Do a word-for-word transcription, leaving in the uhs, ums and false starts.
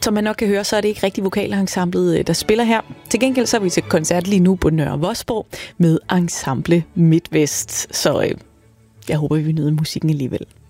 Som man nok kan høre, så er det ikke rigtig vokalensemblet, der spiller her. Til gengæld så er vi til koncert lige nu på Nørre Vosborg med Ensemble MidtVest. Så øh, jeg håber, vi nyder musikken alligevel.